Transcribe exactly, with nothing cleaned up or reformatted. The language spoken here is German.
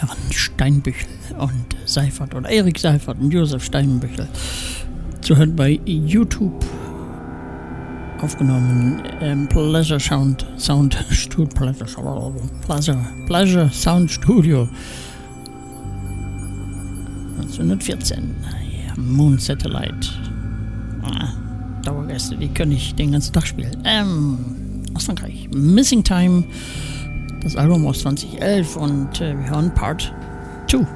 Herren Steinbüchel und Seifert oder Erik Seifert und Josef Steinbüchel. Zu hören bei YouTube aufgenommen im Pleasure Sound Sound Studio Pleasure, Pleasure, Pleasure Sound Studio neunzehnhundertvierzehn. Ja, Moon Satellite. Ah, Dauergäste, die können ich den ganzen Tag spielen. Ähm, aus Frankreich. Missing Time, das Album aus zwanzig elf und äh, wir hören Part zwei.